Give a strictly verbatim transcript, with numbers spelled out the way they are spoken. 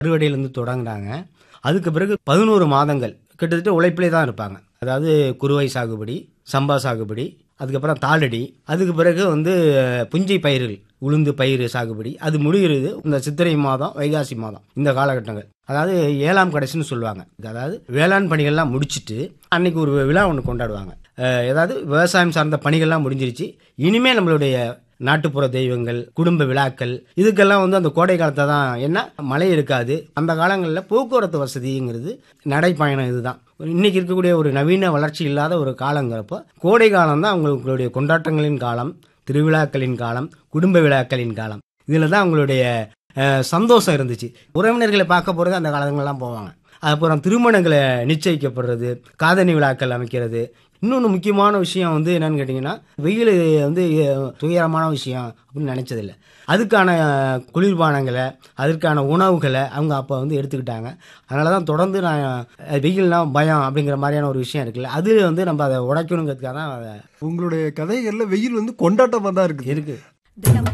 அறுவடையிலேருந்து தொடங்குனாங்க. அதுக்கு பிறகு பதினொரு மாதங்கள் கிட்டத்தட்ட உழைப்பிலே தான் இருப்பாங்க. அதாவது குறுவை சாகுபடி, சம்பா சாகுபடி, அதுக்கப்புறம் தாளடி, அதுக்கு பிறகு வந்து புஞ்சை பயிர்கள், உளுந்து பயிர் சாகுபடி. அது முடிகிறது இந்த சித்திரை மாதம், வைகாசி மாதம் இந்த காலகட்டங்கள். அதாவது ஏழாம் கடைசின்னு சொல்லுவாங்க. அதாவது வேளாண் பணிகள்லாம் முடிச்சுட்டு அன்னைக்கு ஒரு விழா ஒன்று கொண்டாடுவாங்க. ஏதாவது விவசாயம் சார்ந்த பணிகள்லாம் முடிஞ்சிருச்சு, இனிமே நம்மளுடைய நாட்டுப்புற தெய்வங்கள், குடும்ப விழாக்கள், இதுக்கெல்லாம் வந்து அந்த கோடை காலத்தை தான். என்ன மழை இருக்காது அந்த காலங்களில், போக்குவரத்து வசதிங்கிறது நடைப்பயணம் இதுதான். இன்னைக்கு இருக்கக்கூடிய ஒரு நவீன வளர்ச்சி இல்லாத ஒரு காலங்கிறப்போ கோடை காலம் தான் அவங்களுடைய கொண்டாட்டங்களின் காலம், திருவிழாக்களின் காலம், குடும்ப விழாக்களின் காலம். இதில் தான் அவங்களுடைய சந்தோஷம் இருந்துச்சு. உறவினர்களை பார்க்க போகிறது அந்த காலங்கள்லாம் போவாங்க. அப்புறம் திருமணங்களை நிச்சயிக்கப்படுறது, காதணி விழாக்கள் அமைக்கிறது. இன்னொன்று முக்கியமான விஷயம் வந்து என்னன்னு கேட்டிங்கன்னா, வெயில் வந்து துயரமான விஷயம் அப்படின்னு நினச்சதில்லை. அதுக்கான குளிர்பானங்களை, அதற்கான உணவுகளை அவங்க அப்போ வந்து எடுத்துக்கிட்டாங்க. அதனால தான் தொடர்ந்து நான் வெயில்னா பயம் அப்படிங்கிற மாதிரியான ஒரு விஷயம் இருக்குல்ல, அது வந்து நம்ம அதை உடைக்கணுங்கிறதுக்காக தான். உங்களுடைய கதைகளில் வெயில் வந்து கொண்டாட்டமாக தான் இருக்குது இருக்குது.